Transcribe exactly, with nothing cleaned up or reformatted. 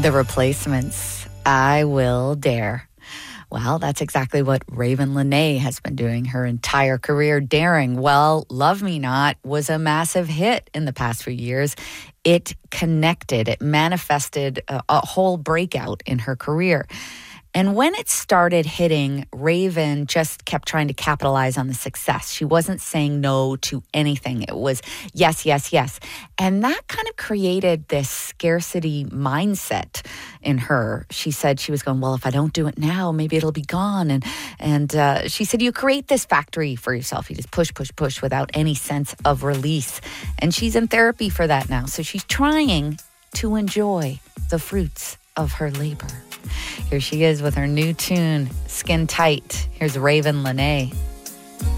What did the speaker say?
The Replacements, I Will Dare. Well, that's exactly what Raven Lenae has been doing her entire career, daring. Well, Love Me Not was a massive hit in the past few years. It connected, it manifested a, a whole breakout in her career. And when it started hitting, Raven just kept trying to capitalize on the success. She wasn't saying no to anything. It was yes, yes, yes. And that kind of created this scarcity mindset in her. She said she was going, well, if I don't do it now, maybe it'll be gone. And and uh, she said, you create this factory for yourself. You just push, push, push without any sense of release. And she's in therapy for that now. So she's trying to enjoy the fruits of her labor. Here she is with her new tune, Skin Tight. Here's Raven Lenae.